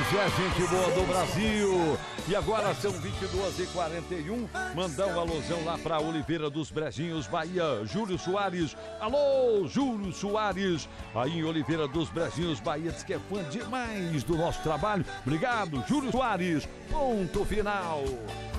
é gente boa do Brasil. E agora são 22h41. Mandar um alusão lá pra Oliveira dos Brejinhos, Bahia. Júlio Soares. Alô, Júlio Soares. Aí em Oliveira dos Brejinhos, Bahia, diz que é fã demais do nosso trabalho. Obrigado, Júlio Soares. Ponto final.